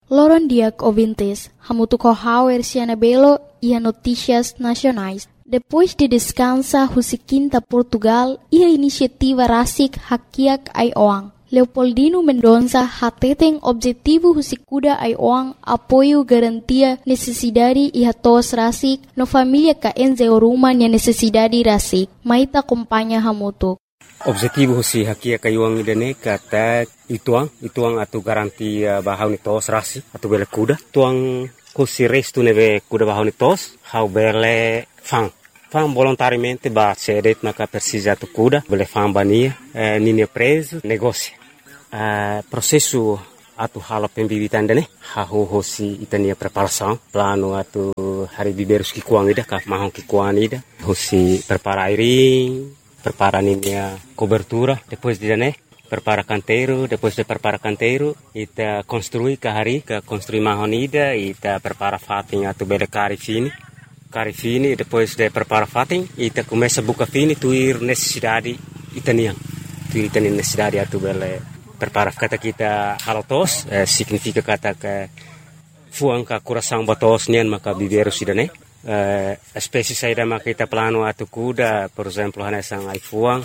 Loron Diak ouvintes, hamutuco hauer Cianabelo e a notícias nacionais. Depois de descansa Husiquinta Portugal e a iniciativa Rasik Hakiak Aioang. Leopoldino Mendonça hateten objetivo Husikuda Aioang apoio garantia necessidade e hatos Rasik no família ka enzeoruma nia necessidade Rasik. Maita acompanha hamutuk. Objetivo si hakia kayuang idane kata ituang atu garantia bahau ni tos rasi atu bele kuda tuang kusi restu neve kuda bahau ni tos hau bele fang volontariamente ba cedet maka persija atu kuda bele fang bania nini preso negócio processo atu hala pembibitan dane hau hosi itania preparação plano atu hari biberus ki kuang ida ka mahong ki kuang ida hosi prepara airing prepara a cobertura, depois de prepara canteiro, depois de prepara canteiro, ita construi kahari, construi mahonida, ita prepara fatin atu bele cari fini, depois de prepara fatin, ita começa buka fini tuir necessidade itanian, tuir itanian necessidade atu bele prepara kata kita halotos, significa kata ke fuang ka coração batos nian maka biberu sidane. Espécie saída makita plano atu kuda, por exemplo, hanesang ai fuang,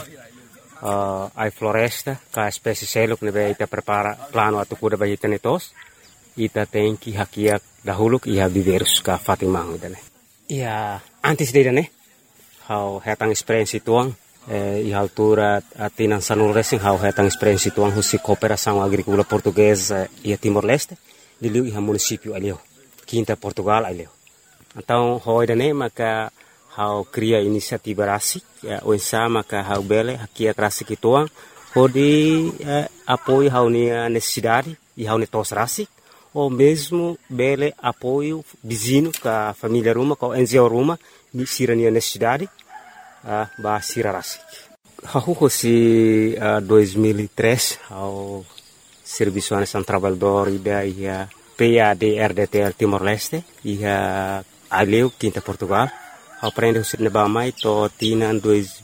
ai floresta, ka espécie seluk nebe ita prepara plano atu kuda bagi tenetos, ita tenki hakiak dahuluk iha biverus ka fatimang dane. Ia antes de dane, hau hetang experiência tuang, iha altura atinan sanul racing hau hetang experiência tuang husi cooperação agrícola portuguesa ia Timor-Leste, diliu iha município alio, Quinta Portugal alio. Então, hoi dane maka hau cria inisiativa rasik, oinsa maka hau bele hakia rasik ituang, hodi apoio hau nia necessidade e hau netos rasik, ou mesmo bele apoio vizinho ka família ruma, ka NGO ruma, ni sira nia necessidade, ba sira rasik. Hau hosi 2003, hau serviço anesan trabalhador ida ia PADRDTL Timor-Leste, ia Aleu, Quinta Portugal. Aprende o cinema mais to tina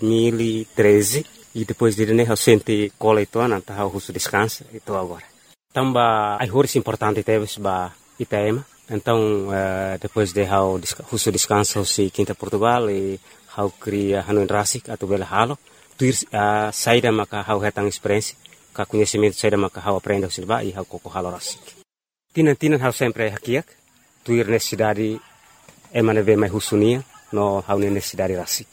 2013 e depois de né sente cola itu nanta hau husu descansa itu agora. Tamba ai horis importante teves ba Itaema. Então depois de hau husu descansa si Quinta Portugal e hau cria hanu rasik atau bela halo tuir saída maka hau hetang experiência ka conhecimento saída maka hau aprende o cinema e hau koko halo rasik. Tinan hau sempre hakiak tuir necessidade emane ve mai husunia no hau necessidade rasik.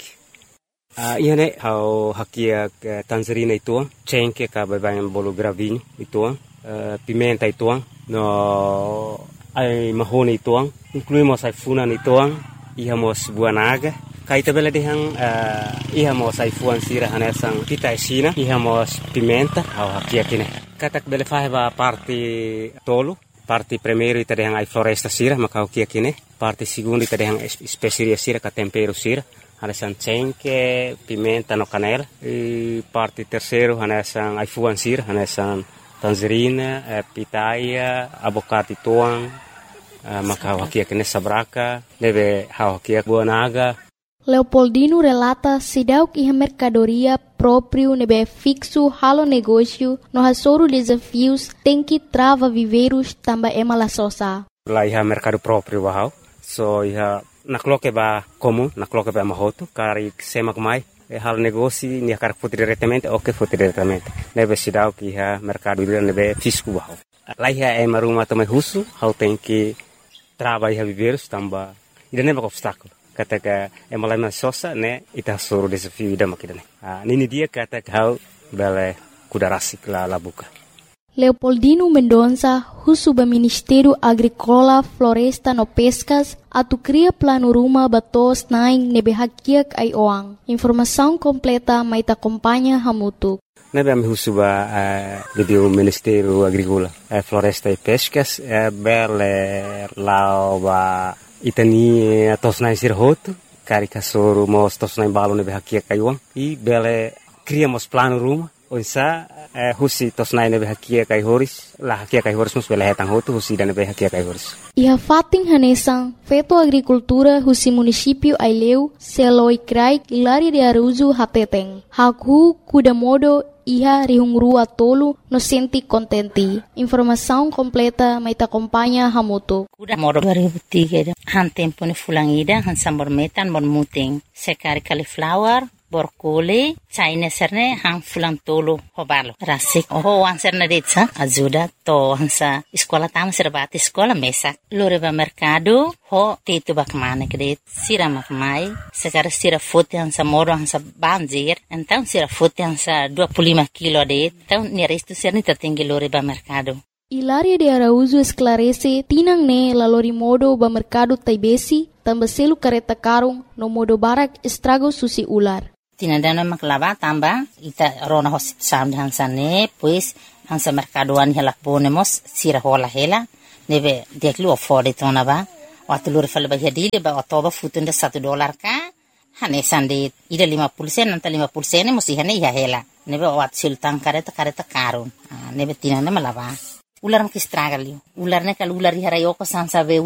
Iane hau hakia tangerina ituang, cengke ka babayan bolo gravinho ituang, pimenta ituang, no ai mahone ituang, incluímos ai funan ituang, ihamos buanaga, kaita bela dehang ihamos ai fuan sira hanesang pita sina, ihamos pimenta hau hakia kine. Katak bele faheba parte tolo, parte primeiro ita dehang ai floresta sira maka hakia kine. Parte segundo ita dehang especiaria sira ka tempero sira hanesan cengke, pimenta no canela e parte terceiro hanesan ai fuan sira hanesan tangerina, pitaya, abocate tuang maka hakia kene sabraka deve hakia buanaga. Leopoldino relata sidauk iha mercadoria próprio nebe fixo halo negócio no hasoro desafios tem que trava viveiros tamba emala sosa. Lá iha mercado próprio bahau. So iha nakloke ba comum, nakloke ba mahoto, kari semak mai hal negócio ni kar foto diretamente ou que foto diretamente. Nebe sidau que iha mercado ira nebe fisco bahau. Lá iha é maruma também russo, hau tem que trava iha viveiros tamba ira nebe obstáculo. Kata ka emalama sosa ne ita soro desafio ida makidane. Nini dia kata hau bele kuda rasik la buka. Leopoldino Mendonça, husuba Ministério Agrícola, Floresta no Pescas, atu cria plano ruma batos naing nebe hakiak ai oang. Informação completa maita acompanha hamutu. Nebe am husuba do Ministério Agrícola, Floresta e Pescas, bele lauba itani tos naing sirhoto, kari kasoro mos tos naing balo nebe hakiak ai oang. E bele criamos plano ruma onsa husi tosnai nebe hakia kai horis la hakia kai horis mus bela hetang hotu husi dan nebe hakia kai horis. Iha fating hanesang feto agricultura husi município Aileu seloi krai Hilaria de Araújo hateteng. Haku kuda modo iha rihungrua tolu no senti contenti. Informação completa maita acompanha hamoto. Kuda modo 2003 han tempo ni fulangida han sambor metan bon muting. Sekari cauliflower borkole China serne hang fulang tolo hobalo rasik ho anserne detsa ajuda to hansa sekolah tama serbati sekolah mesak lore ba mercado ho tetu bakmane kredit sira makmai sekarang sira foto hansa moro hansa banjir então sira foto hansa 25 kilo det então ni resto serni tertinggi lore ba mercado. Hilaria de Araújo esclarece tinang ne lalori modo ba mercado taibesi tambah selu kareta karung no modo barak estrago susi ular. Tinadana maklava tamba ita rona hosit sam hansane pues hansa mercadoan hela ponemos sira hola hela neve deklu afford itona ba watulur fal ba hadile ba otoba futunda $1 ka hane sande ida 50% nanta 50% musi hane ya hela neve wat sultan kareta karun neve tinana malava ular mkistragalio ular ne kal ular hara yoko sansa ve